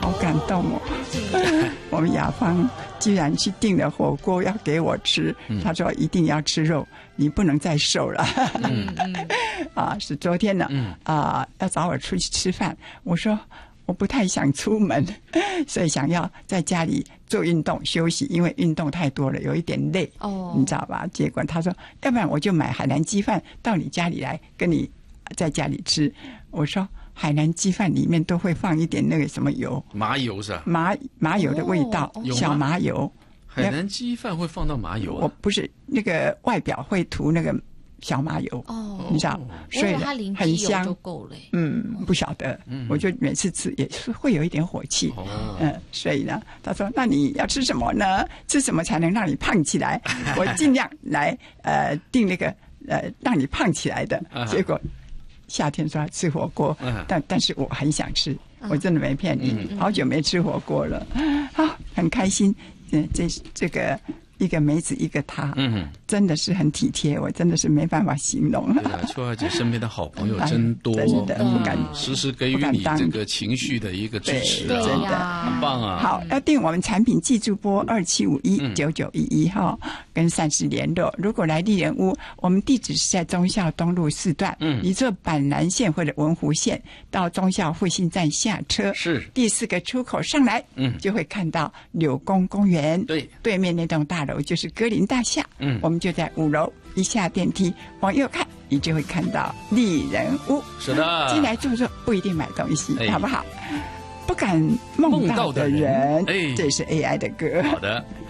好感动哦。我们雅芳居然去订了火锅要给我吃，他说一定要吃肉，你不能再瘦了。是昨天呢，要找我出去吃饭，我说我不太想出门，所以想要在家里做运动休息，因为运动太多了，有一点累，你知道吧？结果他说，要不然我就买海南鸡饭到你家里来，跟你在家里吃。我说海南鸡饭里面都会放一点那个什么油， 麻油是吧？ 麻油的味道，小麻油。 海南鸡饭会放到麻油我不是那个外表会涂那个小麻油，你知道，所以很香就够了。 不晓得，我就每次吃也是会有一点火气。所以呢，他说：“那你要吃什么呢？吃什么才能让你胖起来？”我尽量来定那个让你胖起来的。结果夏天说要吃火锅，但是我很想吃，我真的没骗你，好久没吃火锅了，很开心。这个一个梅子一个他，真的是很体贴，我真的是没办法形容。 对啊，秋华姐身边的好朋友真多， 真的不敢时时给予你这个情绪的一个支持， 真的很棒啊！ 好，要订我们产品记住拨27519911哈，跟善事联络。如果来丽人屋，我们地址是在忠孝东路4段，你坐板南线或者文湖线到忠孝复兴站下车， 是第4个出口上来，就会看到柳公公园，对面那栋大楼就是歌林大厦，我们就在5楼，一下电梯往右看，你就会看到丽人屋。 是的， 进来坐坐不一定买东西，好不好？不敢梦到的人，这是 AI 的歌。 好的。